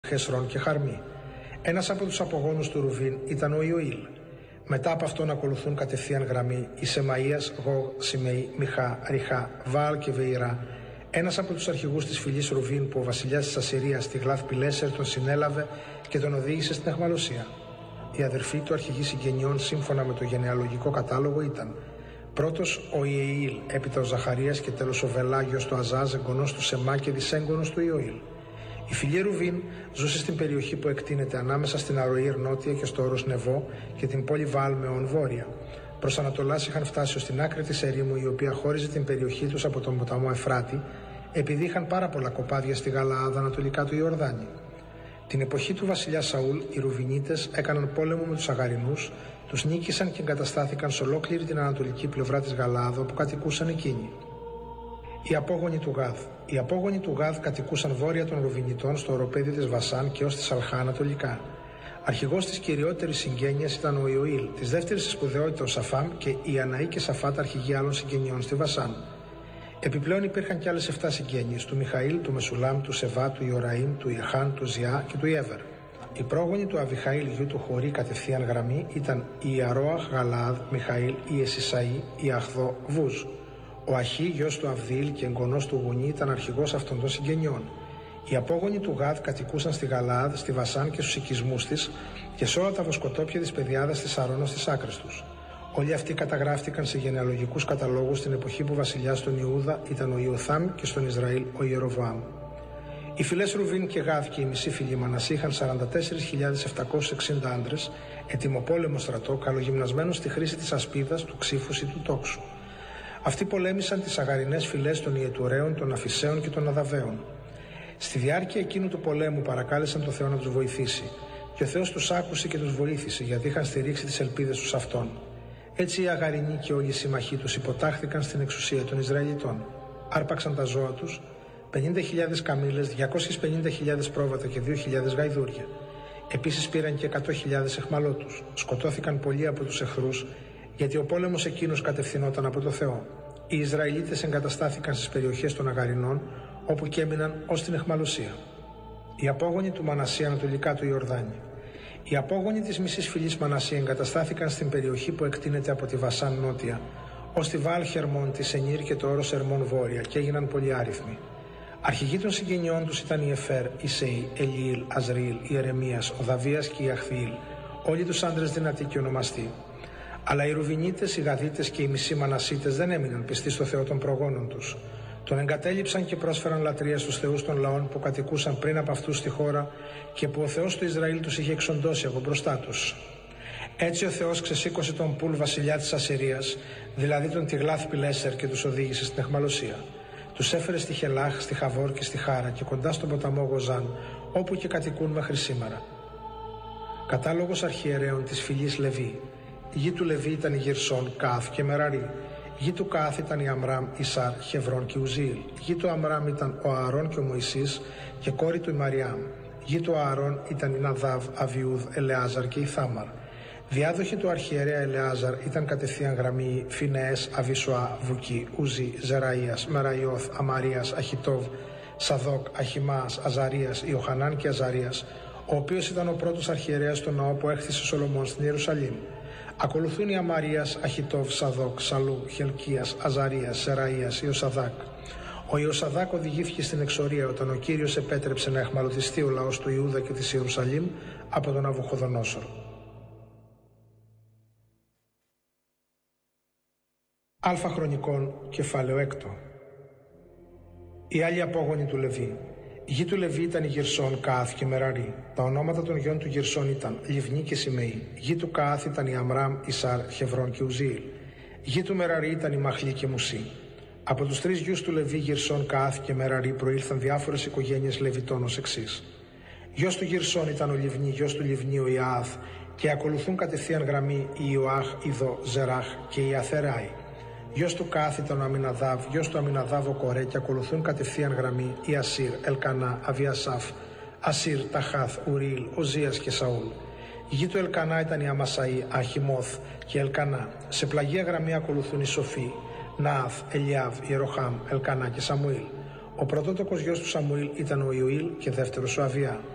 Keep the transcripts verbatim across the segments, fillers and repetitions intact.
Χεσρόν και Χαρμί. Ένας από τους απογόνους του Ρουβίν ήταν ο Ιωήλ. Μετά από αυτόν ακολουθούν κατευθείαν γραμμή οι Σεμαΐας, Γογ, Σιμεή, Μιχά, Ριχά, Βαάλ και Βεϊρά. Ένας από τους αρχηγούς της φυλής Ρουβίν που ο βασιλιάς της Ασσυρίας στη Γλάθ Πιλέσερ τον συνέλαβε και τον οδήγησε στην αιχμαλωσία. Οι αδερφοί του αρχηγοί συγγενειών σύμφωνα με το γενεαλογικό κατάλογο ήταν πρώτος ο Ιεήλ, έπειτα ο Ζαχαρίας και τέλος ο Βελά, γιος του Αζάζ, εγγονός του Σεμά και δυσέγγονος του Ιωήλ. Η φυλή Ρουβίν ζούσε στην περιοχή που εκτείνεται ανάμεσα στην Αροήρ νότια και στο όρος Νεβό και την πόλη Βαάλ Μεών βόρεια. Προς Ανατολάς είχαν φτάσει ως την άκρη της ερήμου, η οποία χώριζε την περιοχή τους από τον ποταμό Εφράτη, επειδή είχαν πάρα πολλά κοπάδια στη Γαλαάδα ανατολικά του Ιορδάνη. Την εποχή του βασιλιά Σαούλ, οι Ρουβινίτες έκαναν πόλεμο με τους Αγαρινούς, τους νίκησαν και εγκαταστάθηκαν σε ολόκληρη την ανατολική πλευρά της Γαλαάδα όπου κατοικούσαν εκείνοι. Οι απόγονοι του Γάδ. Οι απόγονοι του Γάδ κατοικούσαν βόρεια των Ρουβινιτών στο οροπέδιο της Βασάν και ως τη Σαλχά ανατολικά. Αρχηγός της κυριότερης συγγένειας ήταν ο Ιωήλ, της δεύτερης στη σπουδαιότητα ο Σαφάμ και οι Αναή και Σαφάτ αρχηγοί άλλων συγγενειών στη Βασάν. Επιπλέον υπήρχαν και άλλες εφτά συγγένειες του Μιχαήλ, του Μεσουλάμ, του Σεβά, του Ιωραήμ, του Ιεχάν, του Ζιά και του Ιέβερ. Οι πρόγονοι του Αβιχαήλ γιου του Χωρί κατευθείαν γραμμή ήταν η Ιαρόαχ, Γαλαάδ, Μιχαήλ, η Εσισαή, η Αχδό, Βούζ. Ο Αχί, γιος του Αβδίλ και εγγονός του Γουνί, ήταν αρχηγός αυτών των συγγενειών. Οι απόγονοι του Γάδ κατοικούσαν στη Γαλαάδ, στη Βασάν και στους οικισμούς της και σε όλα τα βοσκοτόπια της πεδιάδας της Σαρώνος στις άκρες τους. Όλοι αυτοί καταγράφτηκαν σε γενεαλογικούς καταλόγους στην εποχή που βασιλιάς στον Ιούδα ήταν ο Ιωθάμ και στον Ισραήλ ο Ιεροβοάμ. Οι φυλές Ρουβίν και Γάδ και η μισή φυλή Μανασσή είχαν σαράντα τέσσερις χιλιάδες επτακόσιους εξήντα άντρες, ετοιμοπόλεμο στρατό, καλογυμνασμένους στη χρήση της ασπίδας, του ξύφους ή του τόξου. Αυτοί πολέμησαν τις αγαρινές φυλές των Ιετουραίων, των Αφισαίων και των Αδαβαίων. Στη διάρκεια εκείνου του πολέμου παρακάλεσαν τον Θεό να τους βοηθήσει, και ο Θεός τους άκουσε και τους βοήθησε, γιατί είχαν στηρίξει τις ελπίδες τους αυτών. Έτσι οι Αγαρινοί και όλοι οι συμμαχοί τους υποτάχθηκαν στην εξουσία των Ισραηλιτών. Άρπαξαν τα ζώα τους, πενήντα χιλιάδες καμήλες, διακόσιες πενήντα χιλιάδες πρόβατα και δύο χιλιάδες γαϊδούρια. Επίσης πήραν και εκατό χιλιάδες εχμαλώτους. Σκοτώθηκαν πολλοί από τους εχθρούς, γιατί ο πόλεμος εκείνος κατευθυνόταν από το Θεό. Οι Ισραηλίτες εγκαταστάθηκαν στις περιοχές των Αγαρινών, όπου και έμειναν ως την αιχμαλωσία. Οι απόγονοι του Μανασσή ανατολικά του Ιορδάνη. Οι απόγονοι της μισής φυλής Μανασσή εγκαταστάθηκαν στην περιοχή που εκτείνεται από τη Βασάν νότια, ως τη Βάλ Χερμόν, τη Σενήρ και το όρος Ερμόν βόρεια, και έγιναν πολυάριθμοι. Αρχηγοί των συγγενειών τους ήταν η Εφέρ, η Σεϊ, Ελιήλ, Αζριήλ, Ιερεμίας, ο Δαβίας και η Αχθιήλ, όλοι τους άντρες δυνατοί και ονομαστοί. Αλλά οι Ρουβινίτες, οι Γαδίτες και οι μισοί Μανασσίτες δεν έμειναν πιστοί στο Θεό των προγόνων τους. Τον εγκατέλειψαν και πρόσφεραν λατρεία στους θεούς των λαών που κατοικούσαν πριν από αυτούς στη χώρα και που ο Θεός του Ισραήλ τους είχε εξοντώσει από μπροστά τους. Έτσι ο Θεός ξεσήκωσε τον Πουλ βασιλιά της Ασσυρίας, δηλαδή τον Τιγλάθ Πιλέσερ, και τους οδήγησε στην αιχμαλωσία. Τους έφερε στη Χελάχ, στη Χαβόρ και στη Χάρα και κοντά στον ποταμό Γοζάν, όπου και κατοικούν μέχρι σήμερα. Κατάλογος αρχιερέων της φυλής Λεβί. Η γη του Λεβί ήταν η Γερσόν, Κάθ και Μεραρή. Η γη του Κάθ ήταν η Αμράμ, Ισάρ, Χευρών και Ουζήλ. Η γη του Αμράμ ήταν ο Ααρών και ο Μωυσής και κόρη του η Μαριάμ. Η γη του Ααρών ήταν η Ναδάβ, Αβιούδ, Ελεάζαρ και η Θάμαρ. Διάδοχοι του αρχιερέα Ελεάζαρ ήταν κατευθείαν γραμμή Φινεές, Αβισουά, Βουκί, Ουζί, Ζεραΐας, Μεραϊώθ, Αμαρίας, Αχιτόβ, Σαδόκ, Αχιμάς, Αζαρίας, Ιωχανάν και Αζαρίας, ο οποίος ήταν ο πρώτος αρχιερέας στον ναό που έχθισε Σολομών στην Ιερουσαλήμ. Ακολουθούν οι Αμαρίας, Αχιτόβ, Σαδόκ, Σαλού, Χελκίας, Αζαρίας, Σεραΐας, Ιωσαδάκ. Ο Ιωσαδάκ οδηγήθηκε στην εξορία όταν ο Κύριος επέτρεψε να αιχμαλωτιστεί ο λαός του Ιούδα και της Ιερουσαλήμ από τον Ναβουχοδονόσορ. Αλφα Χρονικών, κεφάλαιο έκτο. Οι άλλοι απόγονοι του Λεβί. Η γη του Λεβί ήταν η Γερσόν, Καάθ και Μεραρή. Τα ονόματα των γιών του Γερσόν ήταν Λιβνή και Σιμεή. Η γη του Καάθ ήταν η Αμράμ, Ισάρ, Χευρών και Ουζήλ. Η γη του Μεραρή ήταν η Μαχλή και Μουσή. Από τους τρεις γιους του Λεβί, Γερσόν, Καάθ και Μεραρή, προήλθαν διάφορες οικογένειες Λεβιτών ως εξής. Γιος του Γερσόν ήταν ο Λιβνή, γιος του Λιβνή ο Ιαάθ, και ακολουθούν κατευθείαν γραμμή η Ιωάχ, Ιδο, Ζεράχ και η Αθεράη. Γιος του Κάθ ήταν ο Αμιναδάβ, γιος του Αμιναδάβ ο Κορέ, και ακολουθούν κατευθείαν γραμμή η Ασύρ, Ελκανά, Αβιασάφ, Ασύρ, Ταχάθ, Ουρίλ, Οζίας και Σαούλ. Η γη του Ελκανά ήταν η Αμασαή, Αχιμόθ και Ελκανά. Σε πλαγία γραμμή ακολουθούν οι Σοφοί, Ναάθ, Ελιάβ, Ιεροχάμ, Ελκανά και Σαμουήλ. Ο πρωτότοκος γιος του Σαμουήλ ήταν ο Ιωήλ και δεύτερος ο Αβιά.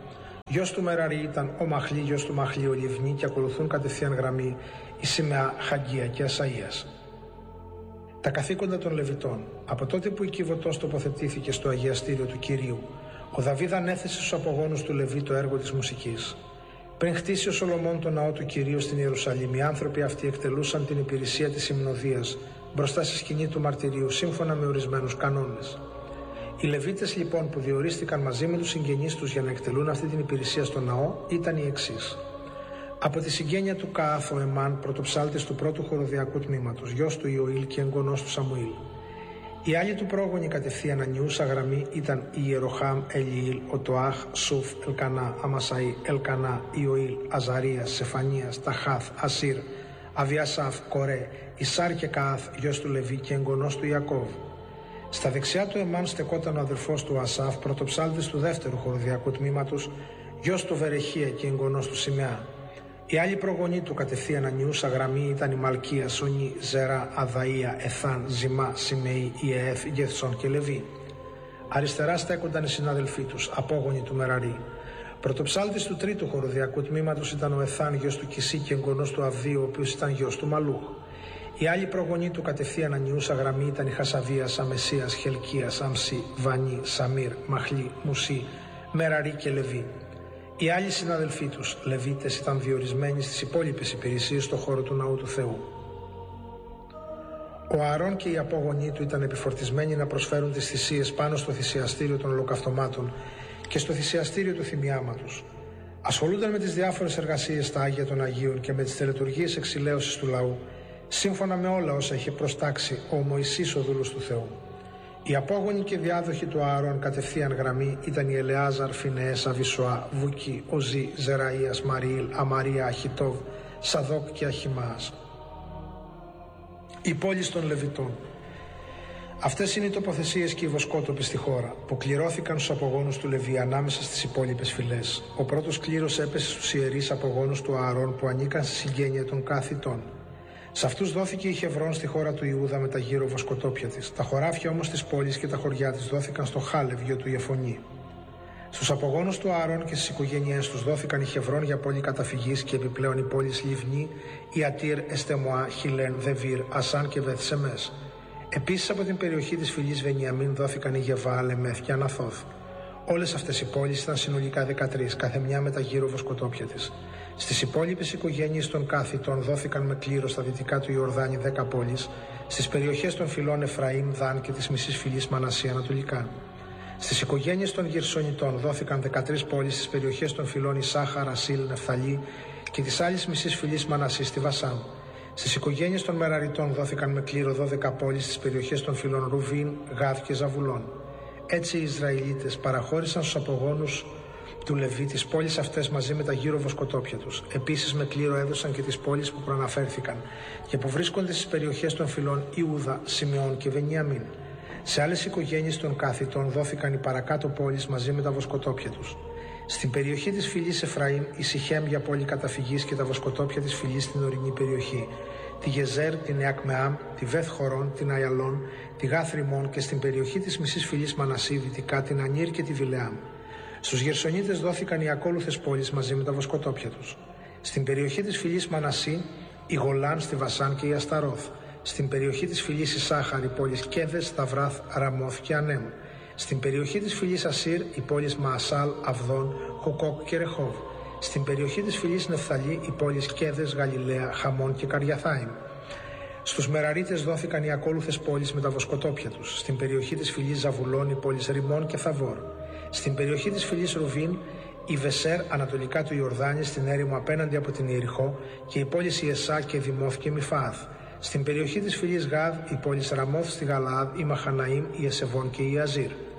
Γιος του Μεραρή ήταν ο Μαχλή, γιος του Μαχλή ο Λιβνή, και ακολουθούν κατευθείαν γραμμή η Σιμεά, Χαγκία και Ασαΐας. Τα καθήκοντα των Λεβιτών. Από τότε που η Κιβωτός τοποθετήθηκε στο αγιαστήριο του Κυρίου, ο Δαβίδ ανέθεσε στους απογόνους του Λεβί το έργο της μουσικής. Πριν χτίσει ο Σολομών το ναό του Κυρίου στην Ιερουσαλήμ, οι άνθρωποι αυτοί εκτελούσαν την υπηρεσία της υμνοδίας μπροστά στη σκηνή του μαρτυρίου, σύμφωνα με ορισμένους κανόνες. Οι Λεβίτες λοιπόν που διορίστηκαν μαζί με τους συγγενείς τους για να εκτελούν αυτή την υπηρεσία στο ναό ήταν οι εξής. Από τη συγγένεια του Καάθ ο Εμάν, πρωτοψάλτης του πρώτου χοροδιακού τμήματος, γιος του Ιωήλ και εγγονός του Σαμουήλ. Οι άλλοι του πρόγονοι κατευθείαν ανιούσα γραμμή ήταν η Ιεροχάμ, Ελιήλ, ο Τοάχ, Σουφ, Ελκανά, Αμασαΐ, Ελκανά, Ιωήλ, Αζαρίας, Σεφανίας, Ταχάθ, Ασίρ, Αβιασάφ, Κορέ, Ισάρ και Καάθ, γιος του Λεβί και εγγονός του Ιακώβ. Στα δεξιά του Εμάν στεκόταν ο αδελφός του Ασάφ, πρωτοψάλτης του δεύτερου χοροδιακού τμήματος, γιος του Βερεχία και εγγονός του Σιμεά. Οι άλλοι προγονείς του κατευθείαν ανιούσα γραμμή ήταν η Μαλκία, Σονή, Ζερά, Αδαΐα, Εθάν, Ζημά, Σιμεή, Ιεέφ, Γεθσόν και Λεβί. Αριστερά στέκονταν οι συνάδελφοί τους, απόγονοι του Μεραρή. Πρωτοψάλτης του τρίτου χοροδιακού τμήματος ήταν ο Εθάν, γιος του Κισί και εγγονός του Αβδίου, ο οποίος ήταν γιος του Μαλούχ. Οι άλλοι προγονείς του κατευθείαν ανιούσα γραμμή ήταν η Χασαβίας, Αμεσίας, Χελκίας, Αμσί, Βανί, Σαμίρ, Μαχλή, Μουσί, Μεραρή και Λεβί. Οι άλλοι συναδελφοί τους, Λεβίτες, ήταν διορισμένοι στις υπόλοιπες υπηρεσίες στο χώρο του Ναού του Θεού. Ο Ααρών και οι απόγονοί του ήταν επιφορτισμένοι να προσφέρουν τις θυσίες πάνω στο θυσιαστήριο των ολοκαυτωμάτων και στο θυσιαστήριο του θυμιάματος. Ασχολούνταν με τις διάφορες εργασίες στα Άγια των Αγίων και με τις τελετουργίες εξηλαίωσης του λαού, σύμφωνα με όλα όσα είχε προστάξει ο Μωυσής ο δούλος του Θεού. Οι απόγονοι και διάδοχοι του Ααρών κατευθείαν γραμμή ήταν οι Ελεάζαρ, Φινεές, Αβισοά, Βουκί, Οζή, Ζεραΐας, Μαριήλ, Αμαρία, Αχιτόβ, Σαδόκ και Αχιμάς. Οι πόλεις των Λεβιτών. Αυτές είναι οι τοποθεσίες και οι βοσκότοποι στη χώρα, που κληρώθηκαν στους απογόνους του Λεβί ανάμεσα στις υπόλοιπες φυλές. Ο πρώτος κλήρος έπεσε στους ιερείς απογόνους του Ααρών που ανήκαν στη συγγένεια των Κάθιτων. Σε αυτούς δόθηκε η Χεβρών στη χώρα του Ιούδα με τα γύρω βοσκοτόπια της. Τα χωράφια όμως της πόλης και τα χωριά της δόθηκαν στο Χάλευ, γιο του Ιεφωνή. Στους απογόνους του Ααρών και στις οικογένειές τους δόθηκαν η Χεβρών για πόλη καταφυγής και επιπλέον οι πόλεις Λιβνή, Ιατήρ, Εστεμοά, Χιλέν, Δεβίρ, Ασάν και Βεθσεμές. Επίσης από την περιοχή της φυλής Βενιαμίν δόθηκαν η Γεβά, Λεμέθ και Αναθώθ. Όλες αυτές οι πόλεις ήταν συνολικά δεκατρείς, κάθε μια με τα γύρω βοσκοτόπια της. Στις υπόλοιπες οικογένειες των Κάθιτων δόθηκαν με κλήρο στα δυτικά του Ιορδάνη δέκα πόλεις, στις περιοχές των φυλών Εφραήμ, Δάν και της μισής φυλής Μανασία ανατολικά. Στις οικογένειες των Γερσονιτών δόθηκαν δεκατρείς πόλεις στις περιοχές των φυλών Ισάχαρ, Ασίλ, Νεφθαλή και της άλλης μισής φυλής Μανασί στη Βασάν. Στις οικογένειες των Μεραριτών δόθηκαν με κλήρο δώδεκα πόλεις στις περιοχές των φυλών Ρουβίν, Γάδ και Ζαβουλών. Έτσι οι Ισραηλίτες παραχώρησαν στους απογόνους του Λεβί τις πόλεις αυτές μαζί με τα γύρω βοσκοτόπια τους. Επίσης με κλήρο έδωσαν και τις πόλεις που προαναφέρθηκαν και που βρίσκονται στις περιοχές των φυλών Ιούδα, Σιμεών και Βενιαμίν. Σε άλλες οικογένειες των Κάθιτων δόθηκαν οι παρακάτω πόλεις μαζί με τα βοσκοτόπια τους. Στην περιοχή της φυλής Εφραήμ η Σιχέμ για πόλη καταφυγής και τα βοσκοτόπια της φυλής στην ορεινή περιοχή, τη Γεζέρ, την Εακμεάμ, τη Βεθ Χορών, την Αιαλών, τη Γάθ Ριμών και στην περιοχή της μισής φυλής Μανασί δυτικά την Ανίρ και τη Βιλεάμ. Στους Γερσονίτες δόθηκαν οι ακόλουθες πόλεις μαζί με τα βοσκοτόπια τους. Στην περιοχή της φυλής Μανασί η Γολάν στη Βασάν και η Ασταρόθ. Στην περιοχή της φυλής Ισάχαρ οι πόλεις Κέδες, Σταυράθ, Ραμόθ και Ανέμ. Στην περιοχή της φυλής Ασίρ οι πόλεις Μαασάλ, Αβδόν, Χουκόκ και Ρεχόβ. Στην περιοχή της φυλής Νεφθαλή οι πόλεις Κέδες, Γαλιλαία, Χαμών και Καριαθάιμ. Στους Μεραρίτες δόθηκαν οι ακόλουθες πόλεις με τα βοσκοτόπια τους. Στην περιοχή της φυλής Ζαβουλών οι πόλεις Ριμών και Θαβόρ. Στην περιοχή της φυλής Ρουβίν η Βεσέρ ανατολικά του Ιορδάνη στην έρημο απέναντι από την Ιεριχώ και οι πόλεις Ιεσά και Δημόθ και Μιφάθ. Στην περιοχή της φυλής Γάδ οι πόλεις Ραμόθ στη Γαλαάδ, η Μαχαναήμ, η Εσεβών και η Αζίρ.